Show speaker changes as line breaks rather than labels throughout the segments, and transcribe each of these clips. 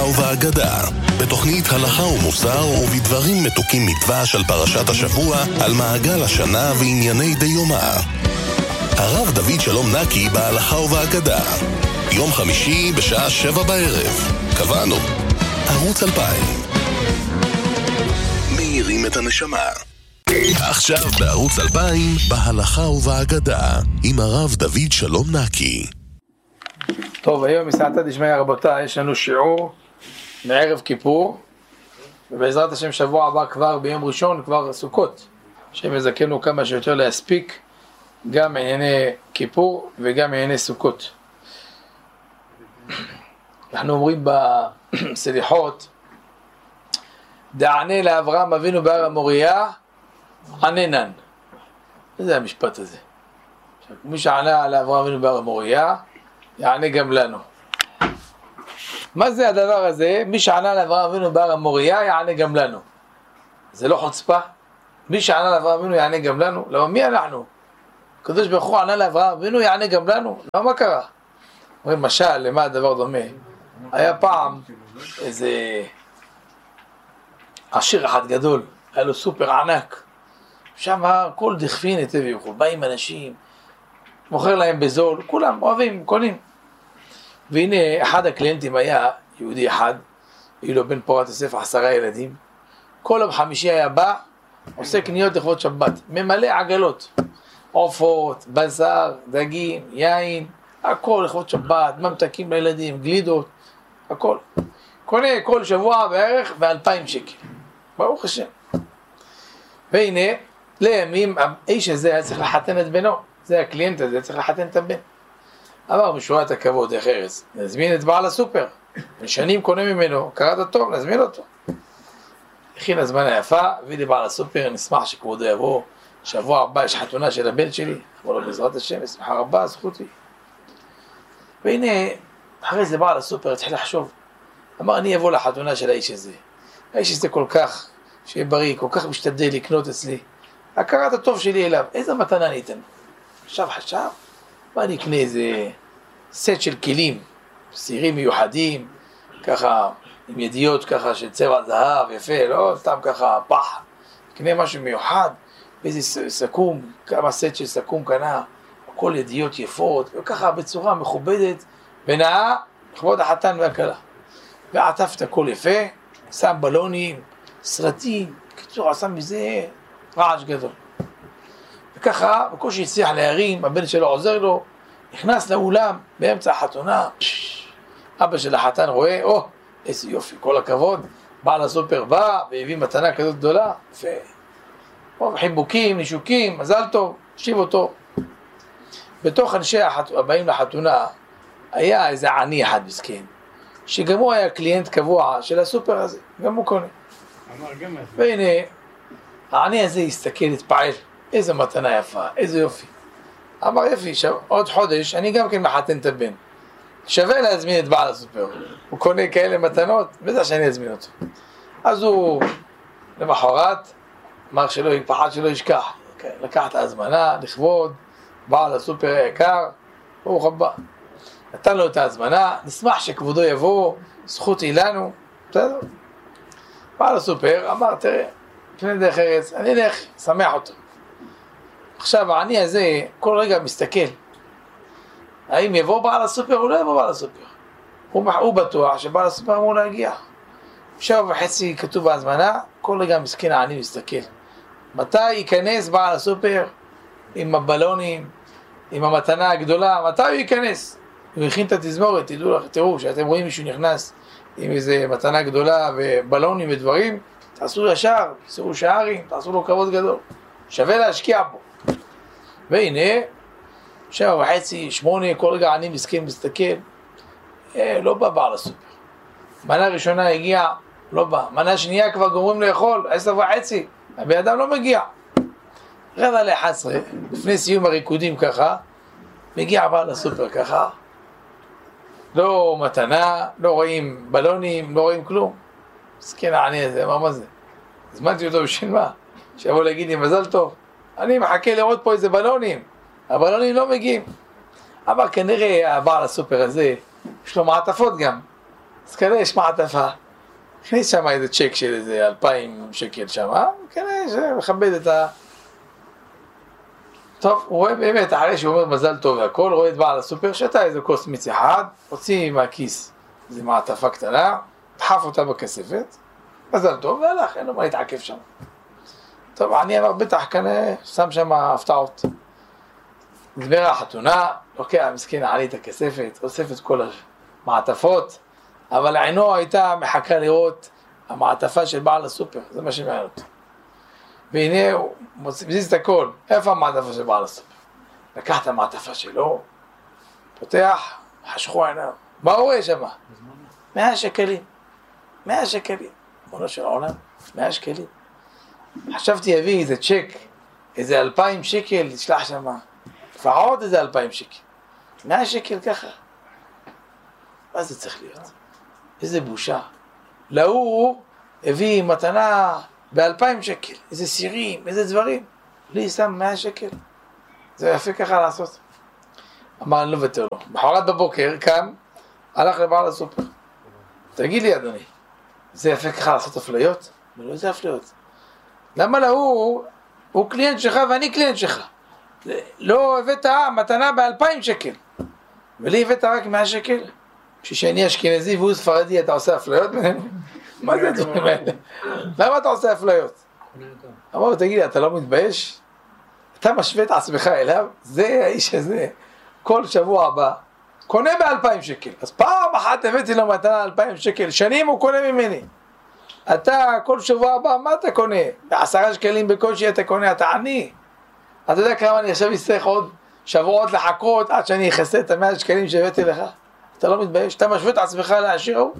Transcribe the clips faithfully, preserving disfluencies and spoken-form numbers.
ובהגדה, בתוכנית הלכה ומוסר ובדברים מתוקים מדבש על פרשת השבוע, על מעגל השנה וענייני דיומא. הרב דוד שלום נקי בהלכה ובהגדה, יום חמישי בשעה שבע בערב. קבענו, ערוץ אלפיים. מאירים את הנשמה. עכשיו בערוץ אלפיים, בהלכה ובהגדה, עם הרב דוד שלום נקי.
טוב, היום מסעתא דשמיא רבותיי, יש לנו שיעור מערב כיפור, ובעזרת השם שבוע הבא כבר ביום ראשון, כבר סוכות, השם יזכנו כמה שיותר להספיק גם ענייני כיפור וגם ענייני סוכות. אנחנו אומרים בסליחות, דענה לאברהם אבינו בהר המוריה עננן. זה המשפט הזה. מי שענה לאברהם אבינו בהר המוריה יענה גם לנו. מה זה הדבר הזה? מי שענה לאברהם אבינו בהר המוריה יענה גם לנו. זה לא חוצפה? מי שענה לאברהם אבינו יענה גם לנו? לא, מי אנחנו? הקדוש ברוך הוא ענה לאברהם אבינו יענה גם לנו? לא, מה קרה? אומרים משל, למה הדבר דומה? היה פעם איזה עשיר אחד גדול, היה לו סופר ענק, שם כל דכפין היטב ויכול, באים אנשים, מוכר להם בזול, כולם אוהבים, קונים. והנה אחד הקליינטים היה יהודי אחד, היו לו בן פורת יוסף עשרה ילדים, כל יום חמישי היה בא, עושה קניות לכבוד שבת, ממלא עגלות, עופות, בשר, דגים, יין, הכל לכבוד שבת, ממתקים לילדים, גלידות, הכל. קונה כל שבוע בערך באלפיים שקל, ברוך השם. והנה, לימים האיש הזה היה צריך לחתן את בנו, זה הקליינט הזה, צריך לחתן את הבן. אמר משורת הכבוד, איך ארז, נזמין את בעל הסופר, שנים קונה ממנו, קראת טוב, נזמין אותו. הכין הזמן היפה, הביא לי בעל הסופר, נשמח שכבודו יבוא, שבוע הבא יש חתונה של הבן שלי, אמר לו בעזרת השם, שמחה רבה, זכותי. והנה, אחרי זה בעל הסופר התחיל לחשוב, אמר אני אבוא לחתונה של האיש הזה, האיש הזה כל כך, שיהיה בריא, כל כך משתדל לקנות אצלי, הכרת הטוב שלי אליו, איזה מתנה ניתן? עכשיו חשב, מה אני אקנה איזה סט של כלים, סירים מיוחדים, ככה, עם ידיעות ככה של צבע זהב, יפה, לא סתם ככה פח, אקנה משהו מיוחד, באיזה סכום, כמה סט של סכום קנה, כל ידיעות יפות, וככה בצורה מכובדת, ונאה, לכבוד החתן והכלה. ועטף את הכל יפה, שם בלונים, סרטים, קיצור, עשה מזה רעש גדול. וככה, בקושי הצליח להרים, הבן שלו עוזר לו, נכנס לאולם, באמצע החתונה, אבא של החתן רואה, או, איזה יופי, כל הכבוד, בעל הסופר בא, והביא מתנה כזאת גדולה, יפה. פה חיבוקים, נישוקים, מזל טוב, שיב אותו. בתוך אנשי החת... הבאים לחתונה, היה איזה עני אחד מסכן, שגם הוא היה קליינט קבוע של הסופר הזה, גם הוא קונה. והנה, העני הזה הסתכל, התפעל, איזה מתנה יפה, איזה יופי. אמר יפי, שו... עוד חודש, אני גם כן מחתן את הבן. שווה להזמין את בעל הסופר. הוא קונה כאלה מתנות, בזה שאני אזמין אותו. אז הוא, למחרת, אמר שלא, פחד שלא ישכח. לקח את ההזמנה, לכבוד, בעל הסופר היקר, ברוך הבא. נתן לו את ההזמנה, נשמח שכבודו יבוא, זכות היא לנו, בסדר? בעל הסופר אמר, תראה, לפני דרך ארץ, אני אלך, שמח אותו. עכשיו, העני הזה, כל רגע מסתכל, האם יבוא בעל הסופר או לא יבוא בעל הסופר? הוא, הוא בטוח שבעל הסופר אמור להגיע. שבע וחצי כתוב בהזמנה, כל רגע מסכן העני מסתכל. מתי ייכנס בעל הסופר עם הבלונים, עם המתנה הגדולה, מתי הוא ייכנס? הוא הכין את התזמורת, תדעו לך, תראו, שאתם רואים מישהו נכנס עם איזה מתנה גדולה ובלונים ודברים, תעשו ישר, תעשו שערים, תעשו לו כבוד גדול. שווה להשקיע פה. והנה, שבע וחצי, שמונה, כל רגע אני מסכן, מסתכל, אה, לא בא בעל הסופר. מנה ראשונה הגיעה, לא בא. מנה שנייה כבר גומרים לאכול, עשר וחצי, הבן אדם לא מגיע. רבע לאחת עשרה, לפני סיום הריקודים ככה, מגיע בעל הסופר ככה, לא מתנה, לא רואים בלונים, לא רואים כלום. מסכן העני הזה, מה מה זה? הזמנתי אותו בשביל מה? שיבוא להגיד לי מזל טוב. אני מחכה לראות פה איזה בלונים, הבלונים לא מגיעים. אבל כנראה הבעל הסופר הזה, יש לו מעטפות גם. אז כנראה יש מעטפה, הכניס שם איזה צ'ק של איזה אלפיים שקל שם, כנראה שמכבד את ה... טוב, הוא רואה באמת, אחרי שהוא אומר מזל טוב והכל, רואה את בעל הסופר, שתה איזה כוס מיץ אחד, הוציא מהכיס איזו מעטפה קטנה, דחף אותה בכספת, מזל טוב, והלך, אין לו מה להתעכב שם. טוב, אני אמר, בטח כנראה, שם שם הפתעות. נדבר החתונה, לוקח, מסכן, עלי את הכספת, אוסף את כל המעטפות, אבל עינו הייתה מחכה לראות המעטפה של בעל הסופר, זה מה שמעניין אותו. והנה הוא מזיז את הכל, איפה המעטפה של בעל הסופר? לקח את המעטפה שלו, פותח, חשכו עיניו, מה הוא רואה שם? מאה שקלים, מאה שקלים, מונו של העולם, מאה שקלים. חשבתי יביא איזה צ'ק, איזה אלפיים שקל, תשלח שם, לפחות איזה אלפיים שקל, מאה שקל ככה. מה זה צריך להיות? איזה בושה. להוא הביא מתנה באלפיים שקל, איזה סירים, איזה דברים. לי שם מאה שקל. זה יפה ככה לעשות. אמר, אני לא ותר לו. בחורת בבוקר, קם, הלך לבעל הסופר. תגיד לי, אדוני, זה יפה ככה לעשות אפליות? לא, זה אפליות. למה להוא, הוא קליינט שלך ואני קליינט שלך. לא הבאת מתנה באלפיים שקל. ולי הבאת רק מאה שקל. כשאני אשכנזי והוא ספרדי, אתה עושה אפליות בינינו? מה זה הדברים האלה? למה אתה עושה אפליות? אמרו, תגיד לי, אתה לא מתבייש? אתה משווה את עצמך אליו? זה האיש הזה, כל שבוע הבא, קונה באלפיים שקל. אז פעם אחת הבאתי לו מתנה אלפיים שקל, שנים הוא קונה ממני. אתה כל שבוע הבא, מה אתה קונה? בעשרה שקלים בקושי אתה קונה, אתה עני. אתה יודע כמה אני עכשיו אצטרך עוד שבועות לחכות עד שאני אכסה את המאה שקלים שהבאתי לך? אתה לא מתבייש? אתה משווה את עצמך לעשיר ההוא?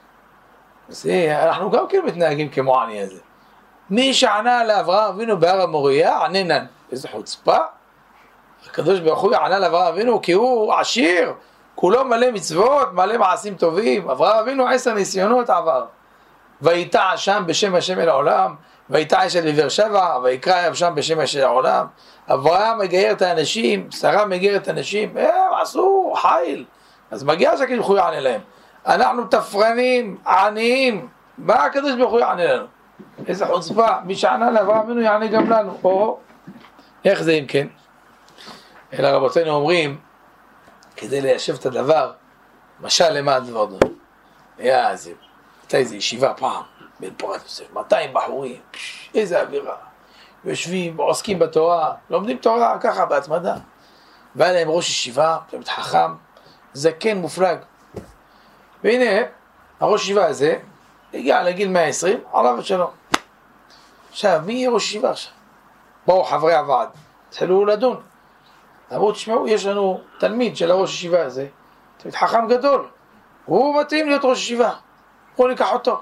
זה, אנחנו גם כן מתנהגים כמו העני הזה. מי שענה לאברהם אבינו בהר המוריה, עננן. איזה חוצפה. הקדוש ברוך הוא ענה לאברהם אבינו כי הוא עשיר, כולו מלא מצוות, מלא מעשים טובים. אברהם אבינו עשר ניסיונות עבר. ויטע שם בשם השם אל העולם, ויטע אשת בבאר שבע, ויקרא שם בשם השם אל העולם. אברהם מגייר את האנשים, שרה מגיירת את האנשים, הם עשו חיל. אז מגיע שהקדוש ברוך הוא יענה להם. אנחנו תפרנים, עניים, מה הקדוש ברוך הוא יענה לנו? איזה חוצפה, מי שענה לאברהם אבינו יענה גם לנו. או, איך זה אם כן? אלא רבותינו אומרים, כדי ליישב את הדבר, משל למה הדבר דו? היה זה, הייתה איזו ישיבה פעם, בין פורת יוסף, מאתיים בחורים, פש, איזה אווירה. יושבים, עוסקים בתורה, לומדים תורה ככה בהתמדה. והיה להם ראש ישיבה, תמיד חכם, זקן מופלג. והנה, הראש ישיבה הזה, הגיע לגיל מאה ועשרים, עליו ושלום. עכשיו, מי יהיה ראש ישיבה עכשיו? באו חברי הוועד, התחילו לדון. אמרו, תשמעו, יש לנו תלמיד של הראש ישיבה הזה, תמיד חכם גדול, הוא מתאים להיות ראש ישיבה, בואו ניקח אותו.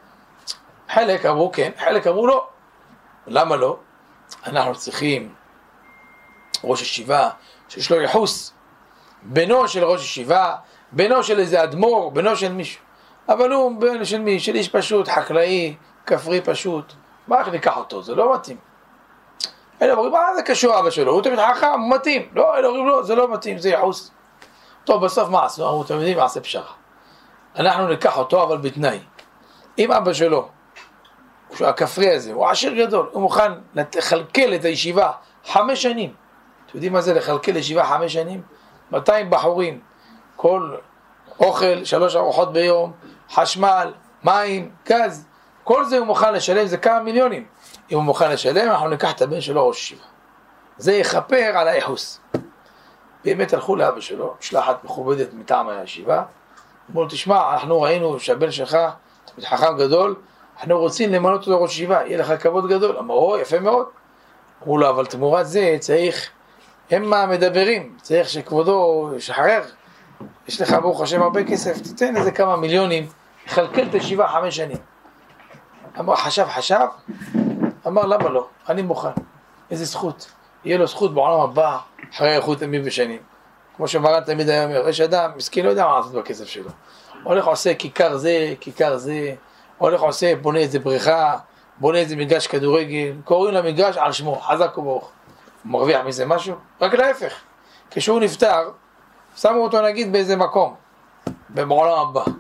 חלק אמרו כן, חלק אמרו לא. למה לא? אנחנו צריכים ראש ישיבה שיש לו יחוס, בינו של ראש ישיבה, בינו של איזה אדמו"ר, בינו של מישהו. אבל הוא בן של מי? של איש פשוט, חקלאי, כפרי פשוט. מה איך ניקח אותו? זה לא מתאים. אלה אומרים, מה זה קשור אבא שלו? הוא תמיד חכם, הוא מתאים. לא, אלה אומרים, לא, זה לא מתאים, זה יחוס. טוב, בסוף מה עשו? אמרו, אתם יודעים, מעשה פשרה. אנחנו ניקח אותו, אבל בתנאי. אם אבא שלו, הכפרי הזה, הוא עשיר גדול, הוא מוכן לחלקל את הישיבה חמש שנים. אתם יודעים מה זה לחלקל ישיבה חמש שנים? מאתיים בחורים, כל אוכל, שלוש ארוחות ביום, חשמל, מים, גז, כל זה הוא מוכן לשלם, זה כמה מיליונים. אם הוא מוכן לשלם, אנחנו ניקח את הבן שלו ראש ישיבה. זה יכפר על היחוס. באמת הלכו לאבא שלו, משלחת מכובדת מטעם הישיבה, אמרו לו, תשמע, אנחנו ראינו שהבן שלך, תמיד חכם גדול, אנחנו רוצים למנות אותו ראש ישיבה, יהיה לך כבוד גדול. אמרו, יפה מאוד. אמרו לו, אבל תמורת זה צריך, הם מה מדברים, צריך שכבודו ישחרר, יש לך ברוך השם הרבה כסף, תיתן איזה כמה מיליונים, חלקל את הישיבה חמש שנים. אמר, חשב, חשב, אמר, למה לא? אני מוכן. איזה זכות. יהיה לו זכות בעולם הבא, אחרי איכות ימים ושנים. כמו שמרן תמיד היה אומר, יש אדם, מסכין לא יודע מה לעשות בכסף שלו. הולך עושה כיכר זה, כיכר זה, הולך עושה, בונה איזה בריכה, בונה איזה מגרש כדורגל, קוראים למגרש על שמו, חזק וברוך. הוא מרוויח מזה משהו? רק להפך. כשהוא נפטר, שמו אותו נגיד באיזה מקום, בעולם הבא.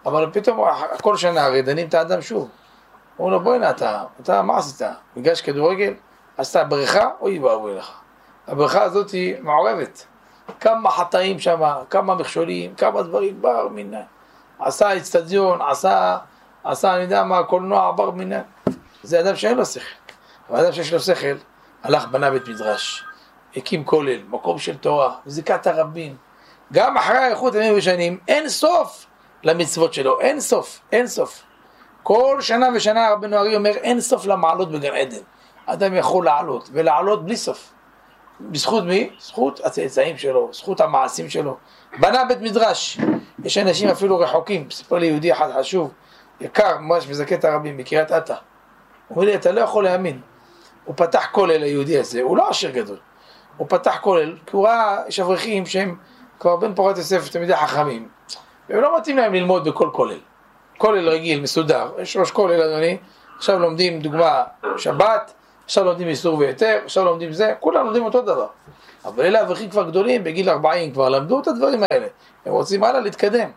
אבל פתאום כל שנה הרי דנים את האדם שוב. אומרים לו, בוא הנה אתה, אתה מה עשית? מגרש כדורגל, עשתה בריכה, אוי ואבוי לך. הבריכה הזאת היא מעורבת. כמה חטאים שם, כמה מכשולים, כמה דברים, בר מינה. עשה אצטדיון, עשה, עשה, אני יודע מה, קולנוע, בר מינה. זה אדם שאין לו שכל. אבל אדם שיש לו שכל, הלך בנה בית מדרש, הקים כולל, מקום של תורה, זיקת הרבים. גם אחרי האיכות ימים ושנים, אין סוף למצוות שלו, אין סוף, אין סוף. כל שנה ושנה רבנו ארי אומר, אין סוף למעלות בגן עדן. אדם יכול לעלות, ולעלות בלי סוף. בזכות מי? זכות הצאצאים שלו, זכות המעשים שלו. בנה בית מדרש. יש אנשים אפילו רחוקים, סיפר לי יהודי אחד חשוב, יקר, ממש מזכת הרבים, בקריית אתא. הוא אומר לי, אתה לא יכול להאמין. הוא פתח כולל היהודי הזה, הוא לא עשיר גדול. הוא פתח כולל, כי הוא ראה, יש אברכים שהם כבר בן פורת יוסף, תלמידי חכמים, והם לא מתאים להם ללמוד בכל כולל. כולל רגיל, מסודר, יש ראש כולל אדוני, עכשיו לומדים דוגמה שבת, עכשיו לומדים איסור ויתר, עכשיו לומדים זה, כולם לומדים אותו דבר. אבל אלה אברכים כבר גדולים, בגיל ארבעים כבר למדו את הדברים האלה, הם רוצים הלאה להתקדם.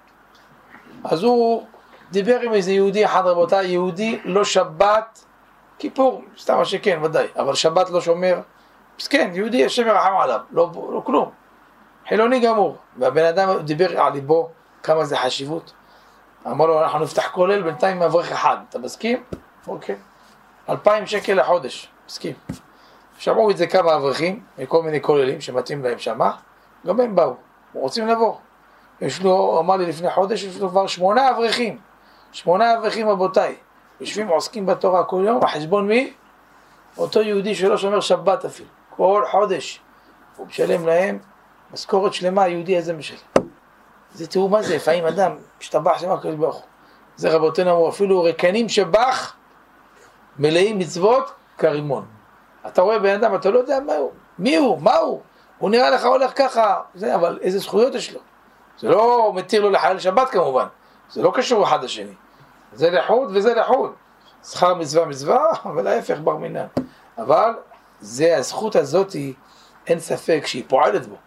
אז הוא דיבר עם איזה יהודי אחד, רבותיי, יהודי לא שבת, כיפור, סתם מה שכן, ודאי, אבל שבת לא שומר, אז כן, יהודי השם ירחם עליו, לא, לא כלום, חילוני גמור, והבן אדם דיבר על ליבו כמה זה חשיבות, אמר לו, אנחנו נפתח כולל בינתיים עם אברך אחד, אתה מסכים? אוקיי, אלפיים שקל לחודש, מסכים. שמעו את זה כמה אברכים, מכל מיני כוללים שמתאים להם שמה, גם הם באו, רוצים לבוא. יש לו, אמר לי לפני חודש, יש לו כבר שמונה אברכים, שמונה אברכים רבותיי, יושבים עוסקים בתורה כל יום, החשבון מי? אותו יהודי שלא שומר שבת אפילו, כל חודש, הוא משלם להם, משכורת שלמה, היהודי הזה משלם. זה תראו מה זה, לפעמים אדם, משתבח שמה כזה ברוך. זה רבותינו אמרו, אפילו רקנים שבח, מלאים מצוות, כרימון. אתה רואה בן אדם, אתה לא יודע מה הוא, מי הוא, מה הוא, הוא נראה לך הולך ככה, זה, אבל איזה זכויות יש לו. זה לא מתיר לו לחלל שבת כמובן, זה לא קשור אחד לשני. זה לחוד וזה לחוד. שכר מצווה מצווה, אבל ההפך בר מינן. אבל זה, הזכות הזאת, אין ספק שהיא פועלת בו.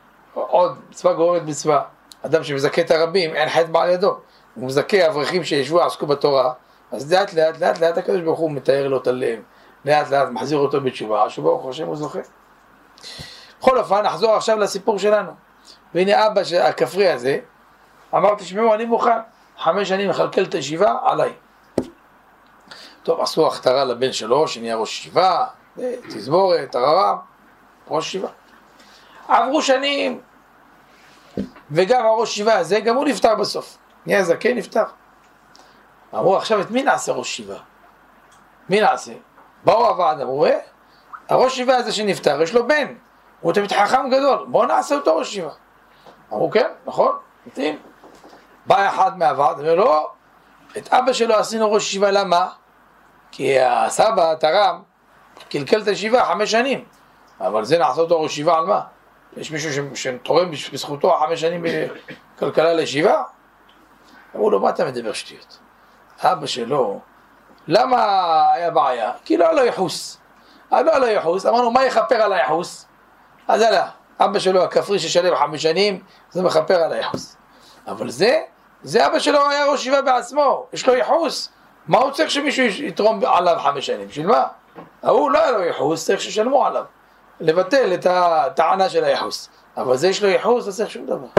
עוד מצווה גורמת מצווה. אדם שמזכה את הרבים, אין חטא בעל ידו. הוא מזכה אברכים שישבו, עסקו בתורה, אז לאט לאט לאט לאט הקדוש ברוך הוא מתאר לו את הלב, לאט לאט מחזיר אותו בתשובה, שברוך הוא השם הוא זוכה. בכל אופן, נחזור עכשיו לסיפור שלנו. והנה אבא הכפרי הזה, אמר, תשמעו, אני מוכן, חמש שנים מחלקל את הישיבה עליי. טוב, עשו הכתרה לבן שלו, שנהיה ראש ישיבה, תזמורת, הררם, ראש ישיבה. עברו שנים, וגם הראש ישיבה הזה, גם הוא נפטר בסוף. נהיה זקן, נפטר. אמרו, עכשיו את מי נעשה ראש ישיבה? מי נעשה? באו הוועד, אמרו, אה, הראש ישיבה הזה שנפטר, יש לו בן. הוא תמיד חכם גדול, בואו נעשה אותו ראש ישיבה. אמרו, כן, נכון, מתאים. בא אחד מהוועד, אמרו, לא, את אבא שלו עשינו ראש ישיבה, למה? כי הסבא, תרם, קלקל את הישיבה חמש שנים. אבל זה נעשה אותו ראש ישיבה על מה? יש מישהו שתורם בזכותו חמש שנים בכלכלה לישיבה? אמרו לו, מה אתה מדבר שטויות? אבא שלו, למה היה בעיה? כי לא היה לו יחוס. לא היה לו יחוס, אמרנו, מה יכפר על היחוס? אז אלא, אבא שלו הכפרי ששלם חמש שנים, זה מכפר על היחוס. אבל זה, זה אבא שלו היה ראש ישיבה בעצמו, יש לו יחוס. מה הוא צריך שמישהו יתרום עליו חמש שנים? בשביל מה? הוא לא היה לו יחוס, צריך ששלמו עליו. לבטל את הטענה של היחוס. אבל זה יש לו יחוס, לא צריך שום דבר.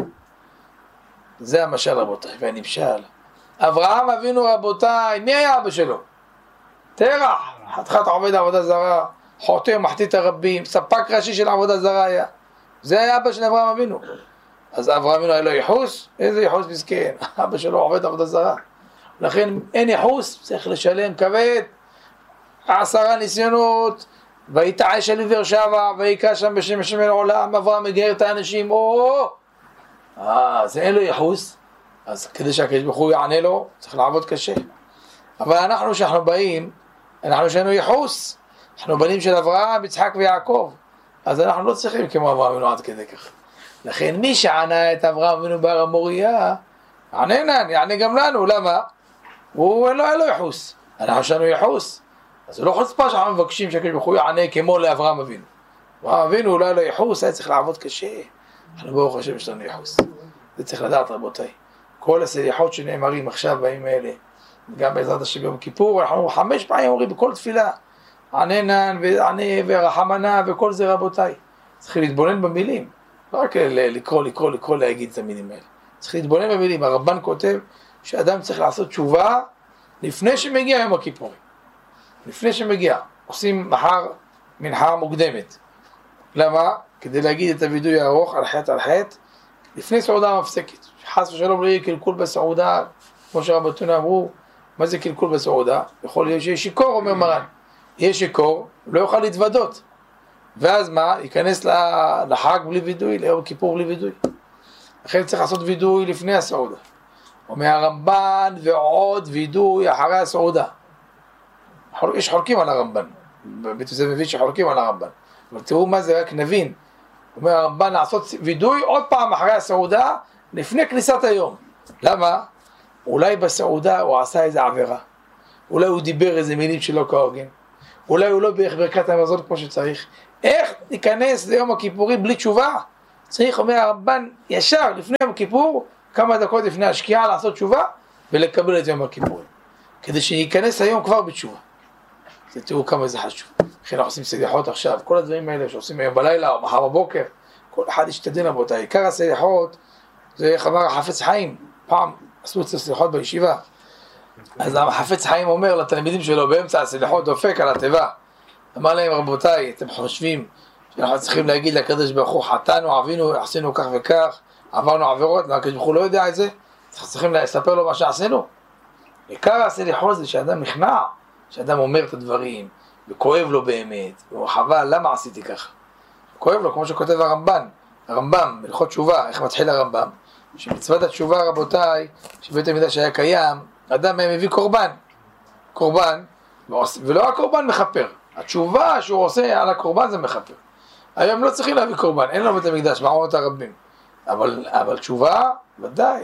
זה המשל רבותיי, והנמשל. אברהם אבינו רבותיי, מי היה אבא שלו? תרח, חתיכת עובד עבודה זרה, חוטא מחטיא הרבים, ספק ראשי של עבודה זרה היה. זה היה אבא של אברהם אבינו. אז אברהם אבינו היה לו יחוס? איזה יחוס מסכן? אבא שלו עובד עבודה זרה. לכן אין יחוס, צריך לשלם כבד, עשרה ניסיונות, ויתעש אל עבר שבע, ויקע שם בשם השם אל העולם, אברהם מגייר את האנשים, או, אה, זה אין לו יחוס, אז כדי שהקדוש ברוך הוא יענה לו, צריך לעבוד קשה. אבל אנחנו שאנחנו באים, אנחנו שאנו יחוס, אנחנו בנים של אברהם, יצחק ויעקב, אז אנחנו לא צריכים כמו אברהם אבינו עד כדי כך. לכן מי שענה את אברהם אבינו בהר המוריה, עננן, יענה גם לנו, למה? הוא לא היה לו יחוס, אנחנו שאנו יחוס, אז זה לא חוצפה שאנחנו מבקשים שהקדוש ברוך הוא יענה כמו לאברהם אבינו. אברהם אבינו אולי לא יחוס, היה צריך לעבוד קשה. אנחנו ברוך השם יש לנו יחוס. זה צריך לדעת רבותיי. כל הסליחות שנאמרים עכשיו בימים האלה, גם בעזרת השם ביום כיפור, אנחנו חמש פעמים אומרים בכל תפילה, עננן וענה ורחמנה וכל זה רבותיי. צריכים להתבונן במילים, לא רק לקרוא, לקרוא, לקרוא, להגיד את המילים האלה. צריך להתבונן במילים. הרמב"ן כותב שאדם צריך לעשות תשובה לפני שמגיע יום הכיפורים. לפני שמגיע, עושים מחר מנחה מוקדמת. למה? כדי להגיד את הוידוי הארוך על חטא על חטא, לפני סעודה מפסקת. חס ושלום לא יהיה קלקול בסעודה, כמו שרבותינו אמרו, מה זה קלקול בסעודה? יכול להיות שיש שיקור, אומר מרן. יהיה שיקור, לא יוכל להתוודות. ואז מה? ייכנס לחג בלי וידוי, ליום כיפור בלי וידוי. לכן צריך לעשות וידוי לפני הסעודה. אומר הרמב"ן ועוד וידוי אחרי הסעודה. יש חולקים על הרמב"ן. בית זה מבין שחולקים על הרמב"ן. אבל תראו מה זה, רק נבין. אומר הרמב"ן לעשות וידוי עוד פעם אחרי הסעודה, לפני כניסת היום. למה? אולי בסעודה הוא עשה איזה עבירה. אולי הוא דיבר איזה מילים שלא כהוגן. אולי הוא לא בערך ברכת המזון כמו שצריך. איך ניכנס ליום הכיפורים בלי תשובה? צריך, אומר הרמב"ן, ישר לפני יום הכיפור, כמה דקות לפני השקיעה לעשות תשובה, ולקבל את יום הכיפורים. כדי שייכנס היום כבר בתשובה. זה תראו כמה זה חשוב. לכן אנחנו עושים סליחות עכשיו, כל הדברים האלה שעושים היום בלילה או מחר בבוקר, כל אחד ישתדל רבותיי. עיקר הסליחות, זה איך אמר החפץ חיים, פעם עשו את הסליחות בישיבה. אז החפץ חיים אומר לתלמידים שלו באמצע הסליחות דופק על התיבה. אמר להם רבותיי, אתם חושבים שאנחנו צריכים להגיד לקדוש ברוך הוא חטאנו, עווינו, עשינו כך וכך, עברנו עבירות, והקדוש ברוך הוא לא יודע את זה, צריכים לספר לו מה שעשינו. עיקר הסליחות זה שאדם נכנע, שאדם אומר את הדברים, וכואב לו באמת, וחבל, למה עשיתי ככה? כואב לו, כמו שכותב הרמב"ן, הרמב"ם, הלכות תשובה, איך מתחיל הרמב"ם? שמצוות התשובה רבותיי, שבית המקדש היה קיים, אדם מביא קורבן, קורבן, ולא הקורבן מחפר, התשובה שהוא עושה על הקורבן זה מחפר. היום לא צריכים להביא קורבן, אין לו בית המקדש, מערות הרבים, אבל, אבל תשובה, ודאי,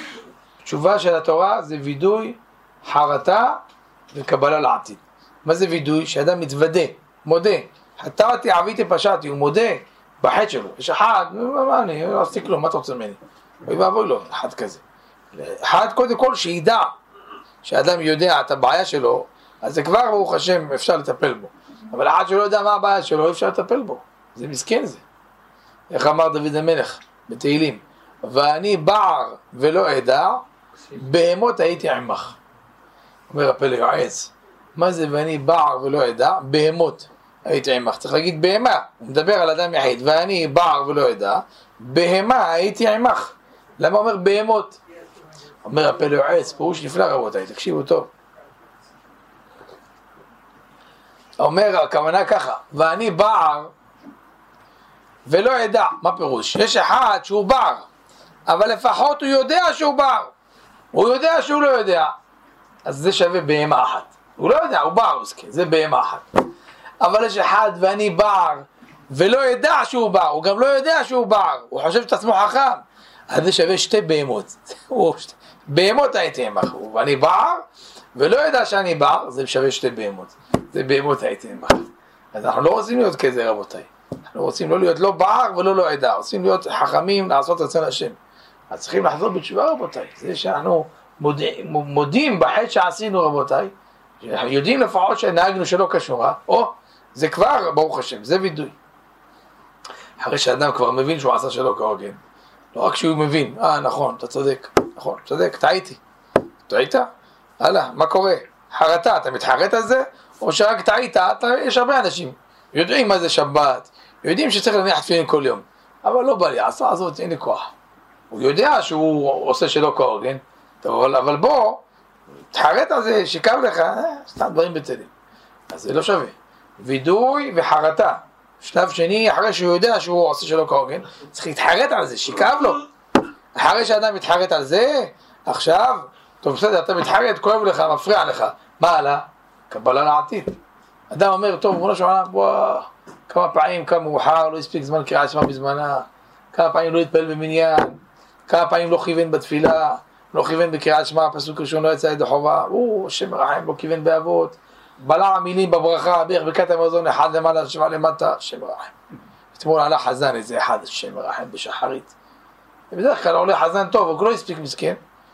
תשובה של התורה זה וידוי, חרטה וקבלה לעתיד. מה זה וידוי? שאדם מתוודה, מודה, חטאתי, עוויתי, פשעתי, הוא מודה בחטא שלו. יש אחד, מה אני, לא עשיתי כלום, מה אתה רוצה ממני? אוי ואבוי לו, אחד כזה. אחד קודם כל שידע, שאדם יודע את הבעיה שלו, אז זה כבר ברוך השם אפשר לטפל בו. אבל אחד שלא יודע מה הבעיה שלו, אי אפשר לטפל בו. זה מסכן זה. איך אמר דוד המלך בתהילים, ואני בער ולא אדע, בהמות הייתי עמך. אומר הפלא יועץ, מה זה ואני בער ולא אדע? בהמות הייתי עמך. צריך להגיד בהמה, הוא מדבר על אדם יחיד, ואני בער ולא אדע, בהמה הייתי עמך. למה אומר בהמות? אומר הפלא יועץ, פירוש נפלא רבותיי, תקשיבו טוב. אומר הכוונה ככה, ואני בער ולא אדע. מה פירוש? יש אחד שהוא בער, אבל לפחות הוא יודע שהוא בער. הוא יודע שהוא לא יודע. אז זה שווה בהמה אחת. הוא לא יודע, הוא בער, זה בהמה אחת. אבל יש אחד ואני בער ולא ידע שהוא בער, הוא גם לא יודע שהוא בער, הוא חושב את עצמו חכם. אז זה שווה שתי בהמות. בהמות הייתי עמך, ואני בער ולא ידע שאני בער, זה שווה שתי בהמות. זה בהמות הייתי עמך. אז אנחנו לא רוצים להיות כזה רבותיי. אנחנו רוצים לא להיות לא בער ולא לא ידע, רוצים להיות חכמים, לעשות רצון השם. אז צריכים לחזור בתשובה רבותיי. זה שאנחנו מודים, מודים בחטא שעשינו רבותיי, יודעים לפחות שנהגנו שלא כשורה, או זה כבר ברוך השם, זה וידוי. אחרי שאדם כבר מבין שהוא עשה שלא כהוגן, לא רק שהוא מבין, אה נכון, אתה צודק, נכון, צודק, טעיתי, טעית? הלאה, מה קורה? חרטה, אתה מתחרט על זה? או שרק טעית, אתה, יש הרבה אנשים, יודעים מה זה שבת, יודעים שצריך להניח תפילין כל יום, אבל לא בא לי, עשה הזאת, אין לי כוח. הוא יודע שהוא עושה שלא כהוגן, אבל, אבל בוא, תחרט על זה, שיקב לך, אה, סתם דברים בצדים. אז זה לא שווה. וידוי וחרטה. שלב שני, אחרי שהוא יודע שהוא עושה שלא כהוגן, צריך להתחרט על זה, שיקב לו. אחרי שאדם מתחרט על זה, עכשיו, טוב בסדר, אתה מתחרט, כואב לך, מפריע לך. מה עלה? קבלה לעתיד. אדם אומר, טוב, בוא נשמע עליו, בוא, כמה פעמים, כמה מאוחר, לא הספיק זמן קריאת שמע בזמנה, כמה פעמים לא התפעל במניין, כמה פעמים לא כיוון בתפילה, לא כיוון בקריאת שמע, הפסוק ראשון לא יצא ידי חובה, הוא השם מרחם, לא כיוון באבות, בלע המילים בברכה, בערך ברכת המזון, אחד למעלה, שבע למטה, השם מרחם. אתמול עלה חזן איזה אחד, השם מרחם בשחרית. ובדרך כלל עולה חזן טוב, הוא לא הספיק מסכן,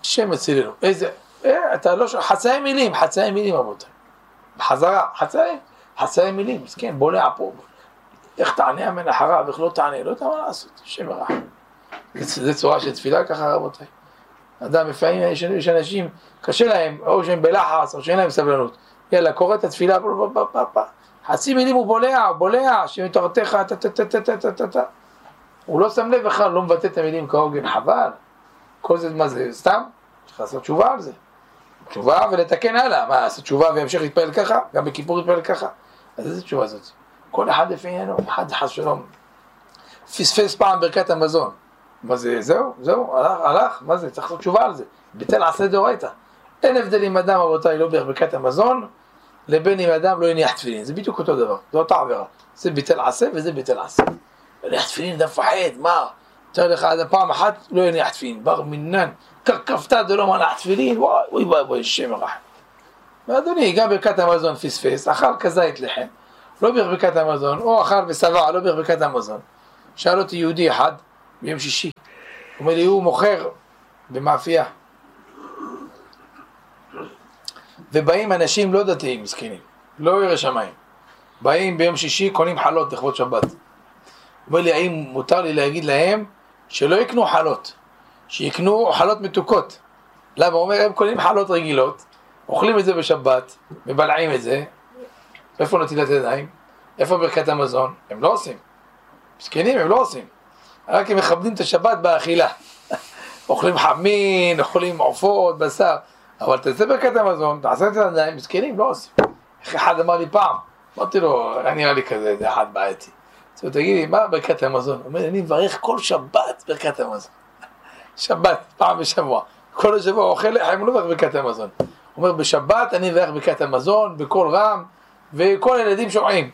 שם הצילנו. איזה, אה, אתה לא שומע, חצאי מילים, חצאי מילים רבותיי. בחזרה, חצאי, חצאי מילים, אז כן, בולע פה. איך תענה אמן אחריו, איך לא תענה, לא יודע מה לעשות, שם רחם. זה צורה של תפילה ככה רבותיי. אדם לפעמים יש אנשים, קשה להם, או שהם בלחץ, או שאין להם סבלנות. יאללה, קורא את התפילה, חצי מילים הוא בולע, הוא בולע, שמתורתך, טה-טה-טה-טה-טה-טה. הוא לא שם לב בכלל, לא מבטא את המילים כהוגן, חבל. כל זה, מה זה, סתם? צריך לעשות תשובה על זה. תשובה ולתקן הלאה. מה, לעשות תשובה וימשיך להתפעל ככה? גם בכיפור להתפעל ככה? אז איזה תשובה זאת? כל אחד לפעינו, אחד חס שלום. פספס פעם ברכת המזון. מה זה, זהו, זהו, הלך, הלך, מה זה, צריך לעשות תשובה על זה. ביטל עשה דאורייתא. אין הבדל עם אדם, רבותיי, לא ברכת המזון, לבין עם אדם לא יניח תפילין. זה בדיוק אותו דבר, זו אותה עבירה. זה ביטל עשה וזה ביטל עשה. יניח תפילין, אדם פחד, מה? תראה לך, אדם פעם אחת לא יניח תפילין, בר מינן, קרקפתה דלא מנח תפילין, וואי, וואי, וואי, וואי, שם רחם. ואדוני, גם ברכת המזון פספס, אכל כזית לחם, לא ברכת המזון, או אכל ושבע, לא ברכת המזון. שאל אותי יהודי אחד, ביום שישי, הוא אומר לי, הוא מוכר במאפייה. ובאים אנשים לא דתיים, מסכנים, לא ירא שמיים. באים ביום שישי, קונים חלות לכבוד שבת. הוא אומר לי, האם מותר לי להגיד להם שלא יקנו חלות, שיקנו חלות מתוקות. למה? הוא אומר, הם קונים חלות רגילות, אוכלים את זה בשבת, מבלעים את זה. איפה נטילת ידיים? איפה ברכת המזון? הם לא עושים. מסכנים, הם לא עושים. רק הם מכבדים את השבת באכילה. אוכלים חמין, אוכלים עופות, בשר. אבל תעשה ברכת המזון, תעשה את הידיים, מסכנים, לא עושים. איך אחד אמר לי פעם, אמרתי לו, אני נראה לי כזה, זה אחד בעייתי. אז הוא תגיד לי, מה ברכת המזון? הוא אומר, אני מברך כל שבת ברכת המזון. שבת, פעם בשבוע. כל השבוע אוכל לחם, לא מברך ברכת המזון. הוא אומר, בשבת אני מברך ברכת המזון, בכל רם, וכל הילדים שומעים.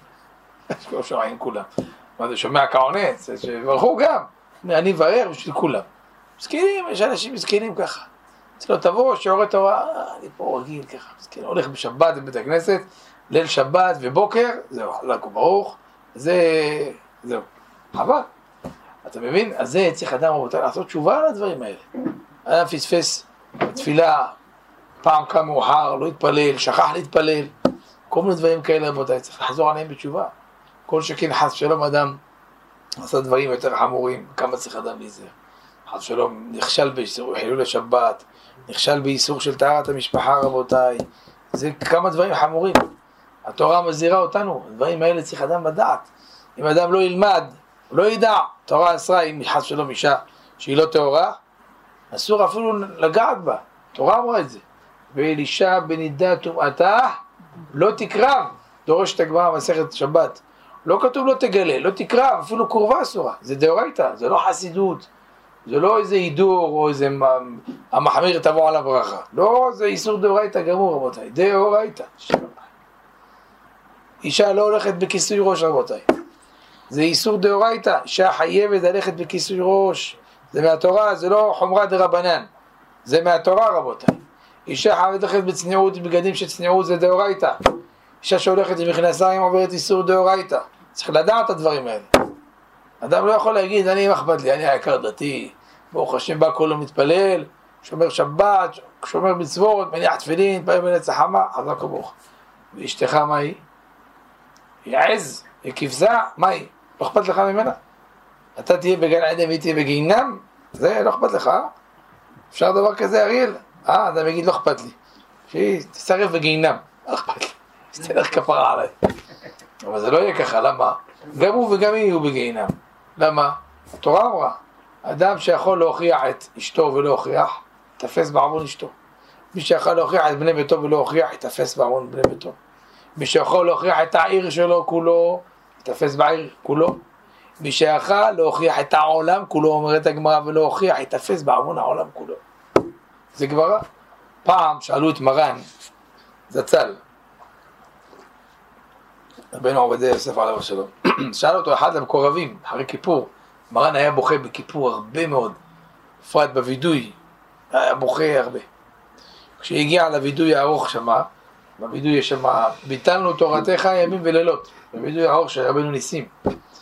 שומעים כולם. מה זה, שומע כעונץ, שברכו גם. אני מברך בשביל כולם. מסכנים, יש אנשים מסכנים ככה. אז לא תבוא, שיעורי תורה, אני פה רגיל ככה. מסכנים, הולך בשבת בבית הכנסת, ליל שבת ובוקר, זהו, חלק וברוך. זה, זהו, חבל. אתה מבין? אז זה צריך אדם רבותיי לעשות תשובה על הדברים האלה. אדם פספס בתפילה, פעם קם מאוחר, לא התפלל, שכח להתפלל. כל מיני דברים כאלה רבותיי, צריך לחזור עליהם בתשובה. כל שכן חס שלום אדם עשה דברים יותר חמורים, כמה צריך אדם להיזהר. חס שלום נכשל באיסור חילול השבת, נכשל באיסור של טהרת המשפחה רבותיי. זה כמה דברים חמורים. התורה מזהירה אותנו, הדברים האלה צריך אדם לדעת. אם אדם לא ילמד, לא ידע, תורה אסרה, אם חס שלום אישה שהיא לא טהורה, אסור אפילו לגעת בה. תורה אמרה את זה. ואלישע בנידה טומאתה לא תקרב, דורש את הגמרא מסכת שבת. לא כתוב לא תגלה, לא תקרב, אפילו קורבה אסורה. זה דאורייתא, זה לא חסידות, זה לא איזה הידור או איזה המחמיר תבוא על הברכה. לא, זה איסור דאורייתא גמור רבותיי, דאורייתא. אישה לא הולכת בכיסוי ראש רבותיי. זה איסור דאורייתא, אישה חייבת ללכת בכיסוי ראש. זה מהתורה, זה לא חומרה דרבנן. זה מהתורה רבותיי. אישה חייבת ללכת בצניעות, בגדים של צניעות זה דאורייתא. אישה שהולכת עם מכנסיים עוברת איסור דאורייתא. צריך לדעת את הדברים האלה. אדם לא יכול להגיד, אני אכפת לי, אני היקר דתי, ברוך השם בא כולו מתפלל, שומר שבת, שומר מצוות, מניח תפילין, פעמים בנצח חמה, חזק וברוך. ואשתך מה היא? היא עז, היא כבשה, מה היא? לא אכפת לך ממנה? אתה תהיה בגן עדן והיא תהיה בגיהינום? זה לא אכפת לך? אפשר דבר כזה אריאל? אה, אדם יגיד לא אכפת לי. שהיא תשרף בגיהינום, לא אכפת לי. תלך כפרה עליי. אבל זה לא יהיה ככה, למה? גם הוא וגם היא יהיו בגיהינום. למה? התורה אמרה, אדם שיכול להוכיח את אשתו ולא הוכיח, תפס בעוון אשתו. מי שיכול להוכיח את בני ביתו ולא הוכיח, תפס בעוון בני ביתו. מי שיכול להוכיח את העיר שלו כולו, תפס בעיר כולו. מי שיכול להוכיח את העולם כולו, אומרת הגמרא, ולא הוכיח, תפס בעוון העולם כולו. זה גמרא. פעם שאלו את מרן, זצ"ל, רבנו עובדיה יוסף עליו השלום, שאל אותו אחד למקורבים, אחרי כיפור, מרן היה בוכה בכיפור הרבה מאוד, בפרט בוידוי, היה בוכה הרבה. כשהגיע לוידוי הארוך שמה, בוידוי יש שמה, ביטלנו תורתך ימים ולילות, בוידוי הארוך של רבנו ניסים.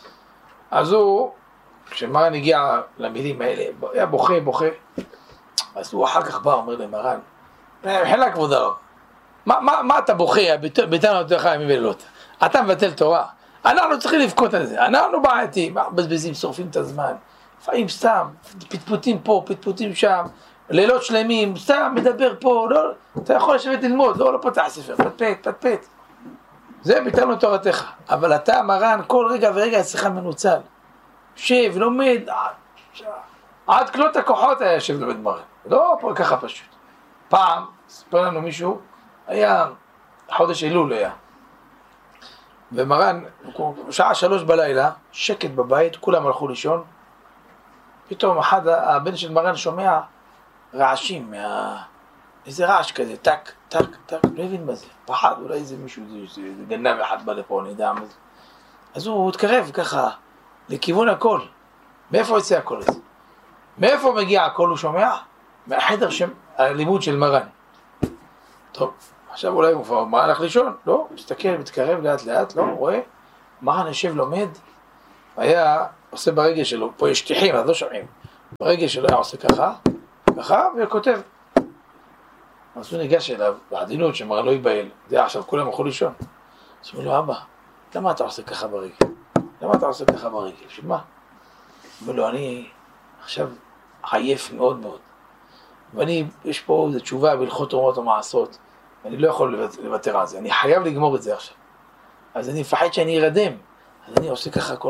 אז הוא, כשמרן הגיע למילים האלה, היה בוכה, בוכה, אז הוא אחר כך בא, אומר למרן, מחילה כבוד הרב, מה, מה, מה אתה בוכה, ביתנו נותן לך ימים ולילות? אתה מבטל תורה. אנחנו צריכים לבכות על זה, אנחנו בעייתים, בזבזים, שורפים את הזמן, לפעמים סתם, פטפוטים פה, פטפוטים שם, לילות שלמים, סתם מדבר פה, לא, אתה יכול לשבת ללמוד, לא, לא פותח ספר, פטפט, פטפט. זה ביטלנו תורתך, אבל אתה מרן כל רגע ורגע אצלך מנוצל. יושב, לומד, עד כלות הכוחות היה יושב לומד מרן, לא ככה פשוט. פעם, ספר לנו מישהו, היה חודש אלול היה, ומרן, שעה שלוש בלילה, שקט בבית, כולם הלכו לישון, פתאום אחד, הבן של מרן שומע רעשים, מה... איזה רעש כזה, טק, טק, טק, לא הבין מה זה, פחד, אולי איזה מישהו, זה גנב אחד בא לפה, אני יודע מה זה. אז הוא התקרב ככה, לכיוון הכל. מאיפה יצא הכל הזה? מאיפה מגיע הכל, הוא שומע? מהחדר שם, הלימוד של מרן. טוב, עכשיו אולי הוא כבר, מרן הלך לישון? לא, מסתכל, מתקרב לאט לאט, לא, רואה? מרן יושב לומד, היה עושה ברגל שלו, פה יש שטיחים, אז לא שומעים. ברגל שלו היה עושה ככה, ככה, וכותב. אז הוא ניגש אליו, בעדינות שמרן לא ייבהל. זה עכשיו, כולם הלכו לישון. אז הוא אומר לו, אבא, למה אתה עושה ככה ברגל? למה אתה עושה ככה ברגל? בשביל מה? הוא אומר לו, אני עכשיו עייף מאוד מאוד. ואני, יש פה איזו תשובה בהלכות תרומות ומעשרות, ואני לא יכול לוותר על זה. אני חייב לגמור את זה עכשיו. אז אני מפחד שאני ארדם. אז אני עושה ככה כל